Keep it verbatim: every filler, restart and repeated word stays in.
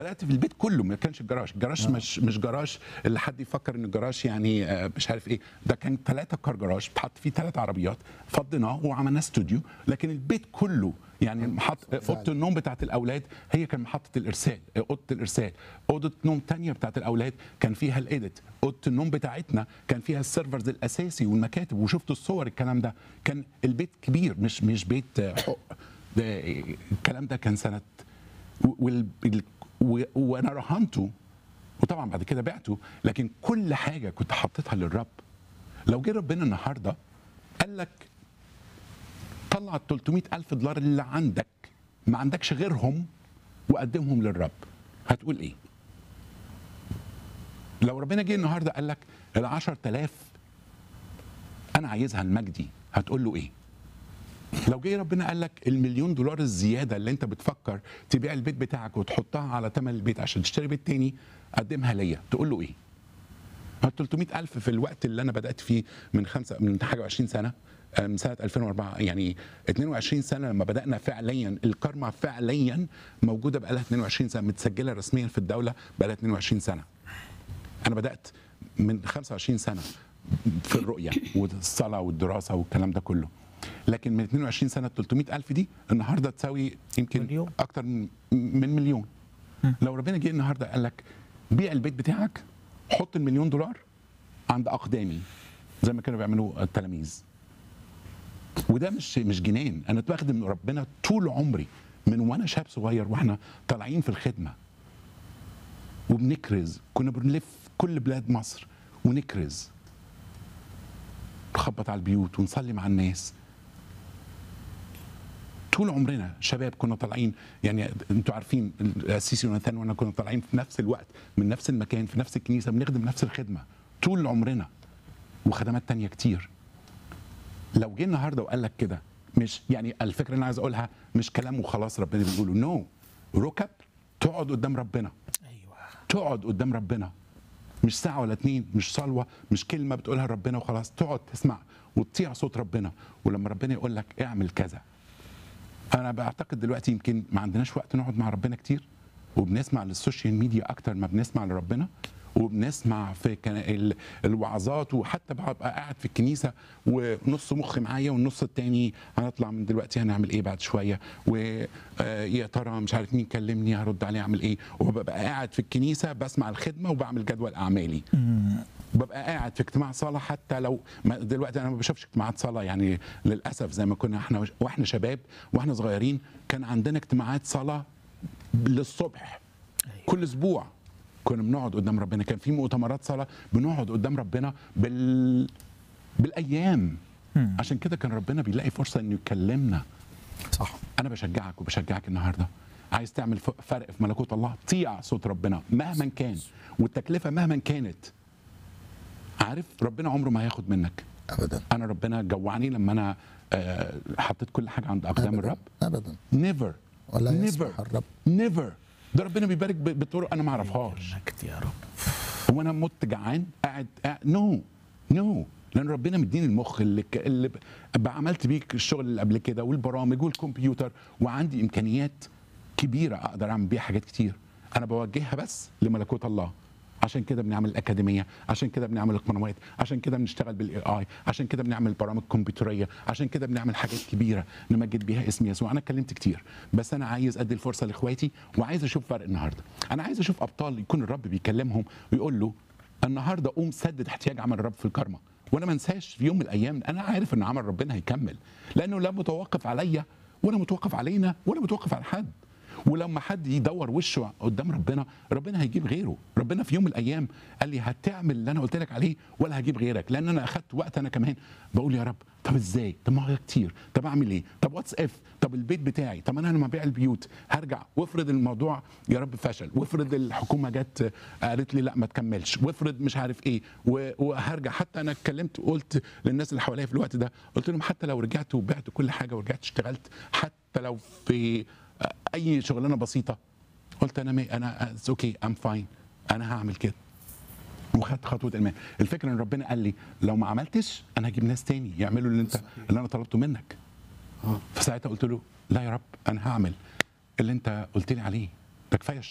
بدأت في البيت كله، ما كانش الجراج، الجراج آه. مش مش جراج اللي حد يفكر ان الجراج يعني آه، مش عارف ايه، ده كان ثلاثة كار جراج اتحط فيه ثلاث عربيات، فضيناه وعملناه استوديو، لكن البيت كله يعني محط اوضه النوم بتاعت الاولاد هي كان محطه الارسال، اوضه الارسال، اوضه نوم تانية بتاعت الاولاد كان فيها الايديت، اوضه النوم بتاعتنا كان فيها السيرفرز الاساسي والمكاتب، وشفتوا الصور الكلام ده، كان البيت كبير مش مش بيت آه، حق. ده الكلام ده كان سنه و- وال- ال- و- وانا رهنته، وطبعا بعد كده بعته، لكن كل حاجه كنت حطيتها للرب. لو جه ربنا النهارده قال لك طلع ال ثلاثمائة ألف دولار اللي عندك ما عندكش غيرهم وقدمهم للرب، هتقول ايه؟ لو ربنا جه النهارده قال لك ال عشرة آلاف انا عايزها لمجدي، هتقول له ايه؟ لو جه ربنا قال لك المليون دولار الزياده اللي انت بتفكر تبيع البيت بتاعك وتحطها على ثمن البيت عشان تشتري بيت تاني، قدمها ليا، تقول له ايه؟ ال ثلاثمائة ألف في الوقت اللي انا بدات فيه من خمسه من حاجه وعشرين سنه، آه، من سنه ألفين وأربعة، يعني اثنين وعشرين سنه لما بدانا فعليا الكارما فعليا موجوده بقى لها اثنين وعشرين سنه، متسجله رسميا في الدوله بقى لها اثنين وعشرين سنه. انا بدات من خمسة وعشرين سنه في الرؤيه والصلاه والدراسه والكلام ده كله، لكن من اثنين وعشرين سنه ثلاثمائة ألف دي النهارده تساوي يمكن مليون. اكتر من من مليون. لو ربنا جه النهارده قال لك بيع البيت بتاعك، حط المليون دولار عند اقدامي زي ما كانوا بيعملوا التلاميذ، وده مش مش جنان، انا اتواخد من ربنا طول عمري من وانا شاب صغير واحنا طالعين في الخدمه وبنكرز، كنا بنلف كل بلاد مصر ونكرز، نخبط على البيوت ونصلي مع الناس طول عمرنا شباب، كنا طالعين يعني انتوا عارفين السيسي وناثان وانا كنا طالعين في نفس الوقت من نفس المكان في نفس الكنيسه بنخدم نفس الخدمه طول عمرنا، وخدمات تانية كتير. لو جه النهارده وقال لك كده، مش يعني الفكره اللي انا عايز اقولها مش كلام وخلاص ربنا بيقوله، نو no. ركب تقعد قدام ربنا، ايوه تقعد قدام ربنا، مش ساعه ولا اتنين، مش صلوه، مش كلمه بتقولها لربنا وخلاص، تقعد تسمع وتطيع صوت ربنا، ولما ربنا يقول لك اعمل كذا. انا بعتقد دلوقتي يمكن ما عندناش وقت نقعد مع ربنا كتير، وبنسمع للسوشيال ميديا اكتر ما بنسمع لربنا، وبنسمع في كان- ال- الوعظات، وحتى ببقى قاعد في الكنيسه ونص مخي معايا والنص التاني هنطلع من دلوقتي هنعمل ايه بعد شويه، ويا ترى مش عارف مين كلمني هرد عليه اعمل ايه، وببقى قاعد في الكنيسه بسمع الخدمه وبعمل جدول اعمالي، ببقى قاعد في اجتماع صلاه، حتى لو ما دلوقتي انا ما بشوفش اجتماعات صلاه يعني للاسف، زي ما كنا احنا واحنا شباب واحنا صغيرين كان عندنا اجتماعات صلاه للصبح كل اسبوع، كنا بنقعد قدام ربنا، كان في مؤتمرات صلاه بنقعد قدام ربنا بال بالايام، عشان كده كان ربنا بيلاقي فرصه انه يكلمنا. صح. انا بشجعك وبشجعك النهارده، عايز تعمل ف- فرق في ملكوت الله، طيع صوت ربنا مهما كان، والتكلفه مهما كانت. عارف ربنا عمره ما هياخد منك ابدا انا ربنا جوعني لما انا آه، حطيت كل حاجه عند اقدام ابدا الرب، ابدا نيفر ولا نيفر يسمح الرب. نيفر. ده ربنا بيبارك ب- بطرق انا ما اعرفهاش. المجد يا رب. هو انا مت جعان قاعد نو نو لان ربنا مديني المخ اللي ك- اللي ب- ب- عملت بيه الشغل اللي قبل كده والبرامج والكمبيوتر، وعندي امكانيات كبيره اقدر اعمل بيها حاجات كتير، انا بوجهها بس لملكوت الله. عشان كده بنعمل الاكاديميه، عشان كده بنعمل القنوات، عشان كده بنشتغل بالاي اي، عشان كده بنعمل برامج كمبيوتريه، عشان كده بنعمل حاجات كبيره نمجد بيها اسم يسوع. انا اتكلمت كتير، بس انا عايز ادي الفرصه لاخواتي، وعايز اشوف فرق النهارده. انا عايز اشوف ابطال يكون الرب بيكلمهم ويقول له النهارده قوم سدد احتياج عمل الرب في الكرمه، وانا ما انساش في يوم من الايام انا عارف ان عمل ربنا هيكمل، لانه لا متوقف عليا ولا متوقف علينا ولا متوقف على حد. ولما حد يدور وشه قدام ربنا، ربنا هيجيب غيره. ربنا في يوم من الايام قال لي هتعمل اللي انا قلت لك عليه ولا هجيب غيرك، لان انا اخدت وقت انا كمان بقول يا رب طب ازاي؟ طب ما هو كتير، طب اعمل ايه؟ طب واتس اف؟ طب البيت بتاعي، طب انا لما ابيع البيوت هرجع، وافرض الموضوع يا رب فشل، وافرض الحكومه جت قالت لي لا ما تكملش، وافرض مش عارف ايه، و- وهرجع. حتى انا اتكلمت وقلت للناس اللي حواليا في الوقت ده، قلت لهم حتى لو رجعت وبعت كل حاجه ورجعت اشتغلت، حتى لو في اي شغلانه بسيطه، قلت انا مي انا اوكي ام فاين، انا هعمل كده، وخدت خطوه ايمان. الفكره ان ربنا قال لي لو ما عملتش انا هجيب ناس تاني يعملوا اللي انت اللي انا طلبته منك. فساعتها قلت له لا يا رب انا هعمل اللي انت قلت لي عليه، ده كفايه